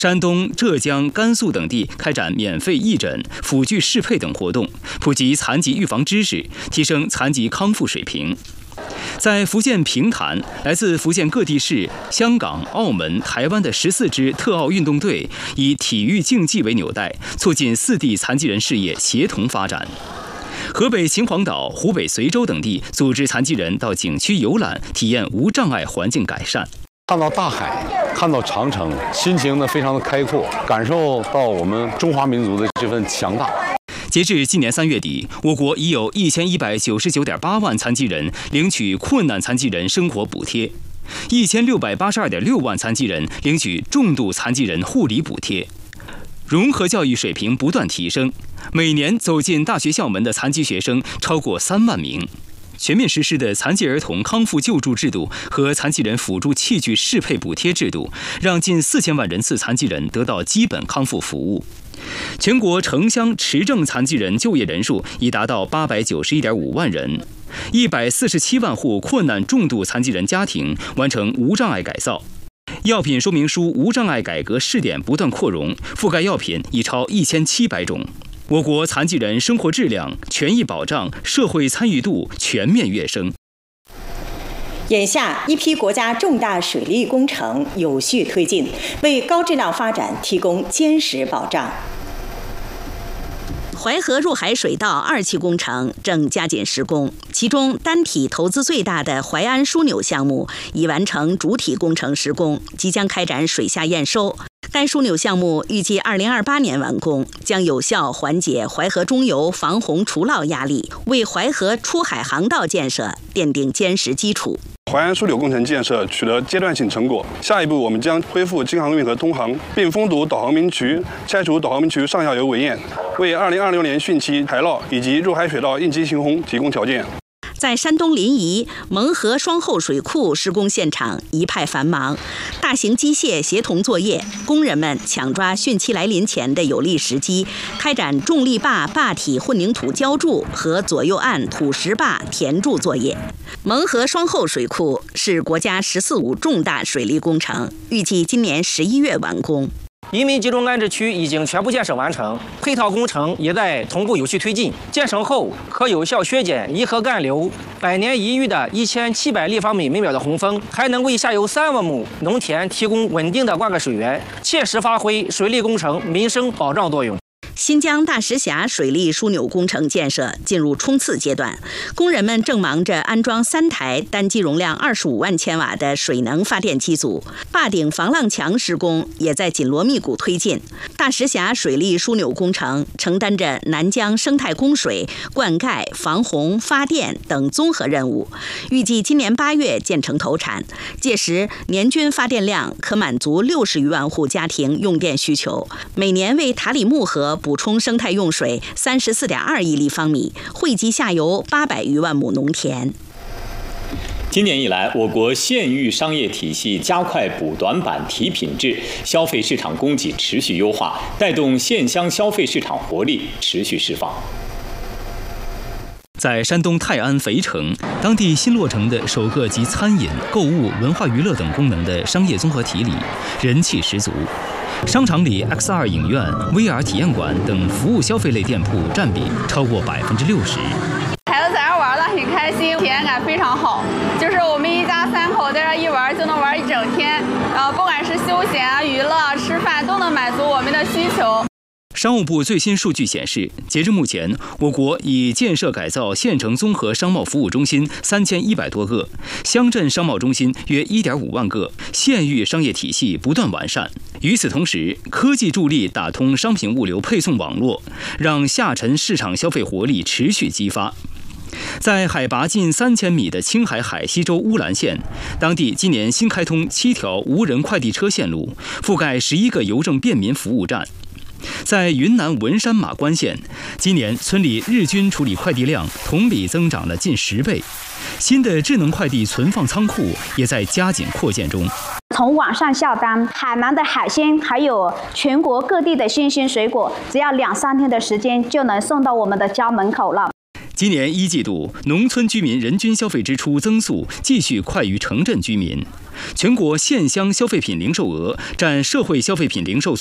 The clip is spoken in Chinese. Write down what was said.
山东、浙江、甘肃等地开展免费义诊、辅具适配等活动，普及残疾预防知识，提升残疾康复水平。在福建平潭，来自福建各地市、香港、澳门、台湾的14支特奥运动队，以体育竞技为纽带，促进4地残疾人事业协同发展。河北秦皇岛、湖北随州等地组织残疾人到景区游览，体验无障碍环境改善。 看到大海，看到长城，心情呢非常的开阔，感受到我们中华民族的这份强大。 截至今年3月底，我国已有1199.8万残疾人领取困难残疾人生活补贴，1682.6万残疾人领取重度残疾人护理补贴。融合教育水平不断提升，每年走进大学校门的残疾学生超过3万名。全面实施的残疾儿童康复救助制度和残疾人辅助器具适配补贴制度，让近4000万人次残疾人得到基本康复服务。全国城乡持证残疾人就业人数已达到891.5万人，147万户困难重度残疾人家庭完成无障碍改造。药品说明书无障碍改革试点不断扩容，覆盖药品已超1700种。我国残疾人生活质量、权益保障、社会参与度全面跃升。 眼下，一批国家重大水利工程有序推进，为高质量发展提供坚实保障。 淮河入海水道2期工程正加紧施工，其中单体投资最大的淮安枢纽项目已完成主体工程施工，即将开展水下验收。该枢纽项目预计2028年完工，将有效缓解淮河中游防洪除涝压力，为淮河出海航道建设奠定坚实基础。 淮安枢纽工程建设取得阶段性成果，下一步我们将恢复京杭运河通航，并封堵导航明渠，拆除导航明渠上下游围堰，为2026年汛期海涝以及入海水道应急行洪提供条件。 在山东临沂蒙河双后水库施工现场一派繁忙，大型机械协同作业，工人们抢抓汛期来临前的有利时机，开展重力坝坝体混凝土浇筑和左右岸土石坝填筑作业。蒙河双后水库是国家“十四五”重大水利工程，预计今年11月完工。 移民集中安置区已经全部建设完成，配套工程也在同步有序推进。建成后可有效削减沂河干流100年一遇的1700立方米每秒的洪峰，还能为下游3万亩农田提供稳定的灌溉水源，切实发挥水利工程民生保障作用。 新疆大石峡水利枢纽工程建设进入冲刺阶段，工人们正忙着安装3台单机容量25万千瓦的水能发电机组，坝顶防浪墙施工也在紧锣密鼓推进。大石峡水利枢纽工程承担着南江生态供水、灌溉、防洪、发电等综合任务，预计今年8月建成投产，届时年均发电量可满足60余万户家庭用电需求，每年为塔里木河补充生态用水34.2亿立方米，惠及下游800余万亩农田。 今年以来，我国县域商业体系加快补短板、提品质，消费市场供给持续优化，带动县乡消费市场活力持续释放。 在山东泰安肥城，当地新落成的首个集餐饮、购物、文化娱乐等功能的商业综合体里，人气十足。商场里 XR 影院、VR 体验馆等服务消费类店铺占比超过60%。 孩子在这玩得很开心，体验感非常好。就是我们一家3口在这一玩就能玩一整天，然后不管是休闲啊、娱乐、吃饭都能满足我们的需求。 商务部最新数据显示，截至目前，我国已建设改造县城综合商贸服务中心3100多个，乡镇商贸中心约1.5万个，县域商业体系不断完善。与此同时，科技助力打通商品物流配送网络，让下沉市场消费活力持续激发。在海拔近3000米的青海海西州乌兰县，当地今年新开通7条无人快递车线路，覆盖11个邮政便民服务站。在云南文山马关县，今年村里日均处理快递量同比增长了近10倍。新的智能快递存放仓库也在加紧扩建中。 从网上下单，海南的海鲜还有全国各地的新鲜水果，只要2-3天的时间就能送到我们的家门口了。 今年一季度，农村居民人均消费支出增速继续快于城镇居民。全国线乡消费品零售额占社会消费品零售